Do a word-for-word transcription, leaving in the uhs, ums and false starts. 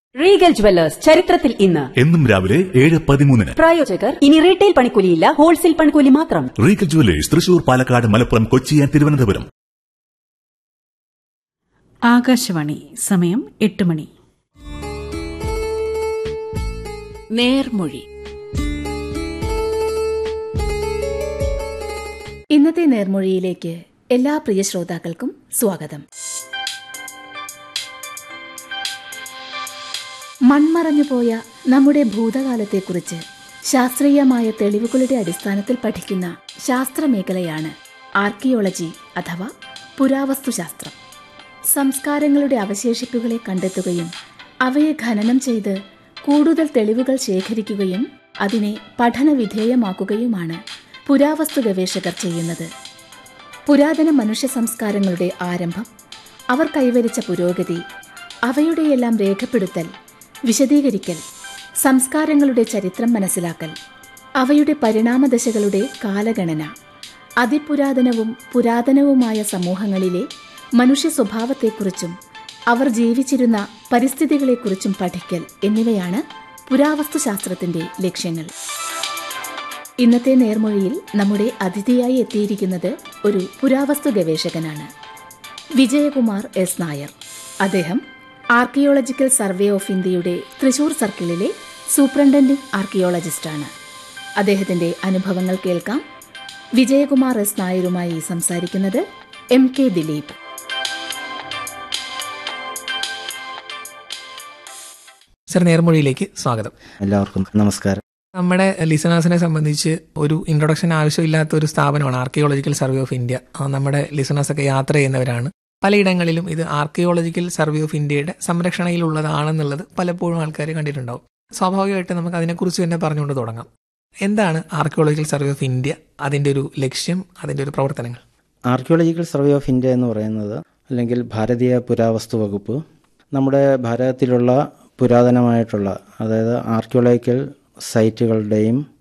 Regal jewellers ചരിത്രത്തിൽ ഇന്ന് എന്നും രാവിലെ ഏഴ് പതിമൂന്നിന്. പ്രായോജകർ ഇനി റീറ്റെയിൽ പണിക്കൂലിയില്ല, ഹോൾസെയിൽ പണിക്കൂലി മാത്രം. Regal jewellers Thrissur, Palakkad, Malappuram, Kochi and Thiruvananthapuram. Akashvani. സമയം എട്ട് മണി. നേർമൊഴി. ഇന്നത്തെ നേർമൊഴിയിലേക്ക് എല്ലാ പ്രിയ ശ്രോതാക്കൾക്കും സ്വാഗതം. മൺമറഞ്ഞുപോയ നമ്മുടെ ഭൂതകാലത്തെക്കുറിച്ച് ശാസ്ത്രീയമായ തെളിവുകളുടെ അടിസ്ഥാനത്തിൽ പഠിക്കുന്ന ശാസ്ത്രമേഖലയാണ് ആർക്കിയോളജി അഥവാ പുരാവസ്തുശാസ്ത്രം. സംസ്കാരങ്ങളുടെ അവശേഷിപ്പുകളെ കണ്ടെത്തുകയും അവയെ ഖനനം ചെയ്ത് കൂടുതൽ തെളിവുകൾ ശേഖരിക്കുകയും അതിനെ പഠനവിധേയമാക്കുകയുമാണ് പുരാവസ്തു ഗവേഷകർ ചെയ്യുന്നത്. പുരാതന മനുഷ്യ സംസ്കാരങ്ങളുടെ ആരംഭം, അവർ കൈവരിച്ച പുരോഗതി, അവയുടെയെല്ലാം രേഖപ്പെടുത്തൽ, വിശദീകരിക്കൽ, സംസ്കാരങ്ങളുടെ ചരിത്രം മനസ്സിലാക്കൽ, അവയുടെ പരിണാമദശകളുടെ കാലഗണന, അതിപുരാതനവും പുരാതനവുമായ സമൂഹങ്ങളിലെ മനുഷ്യ സ്വഭാവത്തെക്കുറിച്ചും അവർ ജീവിച്ചിരുന്ന പരിസ്ഥിതികളെക്കുറിച്ചും പഠിക്കൽ എന്നിവയാണ് പുരാവസ്തുശാസ്ത്രത്തിന്റെ ലക്ഷ്യങ്ങൾ. ഇന്നത്തെ നേർമൊഴിയിൽ നമ്മുടെ അതിഥിയായി എത്തിയിരിക്കുന്നത് ഒരു പുരാവസ്തു ഗവേഷകനാണ്, വിജയകുമാർ എസ് നായർ. അദ്ദേഹം ആർക്കിയോളജിക്കൽ സർവേ ഓഫ് ഇന്ത്യയുടെ തൃശൂർ സർക്കിളിലെ സൂപ്രണ്ടന്റിംഗ് ആർക്കിയോളജിസ്റ്റാണ്. അദ്ദേഹത്തിന്റെ അനുഭവങ്ങൾ കേൾക്കാം. വിജയകുമാർ എസ് നായരുമായി സംസാരിക്കുന്നത് എം കെ ദിലീപ്. സർ, നേർമൊഴിയിലേക്ക് സ്വാഗതം. എല്ലാവർക്കും നമസ്കാരം. നമ്മുടെ ലിസണേഴ്സിനെ സംബന്ധിച്ച് ഒരു ഇൻട്രൊഡക്ഷൻ ആവശ്യമില്ലാത്ത ഒരു സ്ഥാപനമാണ് ആർക്കിയോളജിക്കൽ സർവേ ഓഫ് ഇന്ത്യ. നമ്മുടെ ലിസണേഴ്സൊക്കെ യാത്ര ചെയ്യുന്നവരാണ്. പലയിടങ്ങളിലും ഇത് ആർക്കിയോളജിക്കൽ സർവേ ഓഫ് ഇന്ത്യയുടെ സംരക്ഷണയിലുള്ളതാണെന്നുള്ളത് പലപ്പോഴും ആൾക്കാർ കണ്ടിട്ടുണ്ടാവും. സ്വാഭാവികമായിട്ട് നമുക്ക് അതിനെക്കുറിച്ച് തന്നെ പറഞ്ഞുകൊണ്ട് തുടങ്ങാം. എന്താണ് ആർക്കിയോളജിക്കൽ സർവേ ഓഫ് ഇന്ത്യ, അതിൻ്റെ ഒരു ലക്ഷ്യം, അതിൻ്റെ ഒരു പ്രവർത്തനങ്ങൾ? ആർക്കിയോളജിക്കൽ സർവേ ഓഫ് ഇന്ത്യ എന്ന് പറയുന്നത്, അല്ലെങ്കിൽ ഭാരതീയ പുരാവസ്തു വകുപ്പ്, നമ്മുടെ ഭാരതത്തിലുള്ള പുരാതനമായിട്ടുള്ള, അതായത് ആർക്കിയോളജിക്കൽ സൈറ്റുകളുടെയും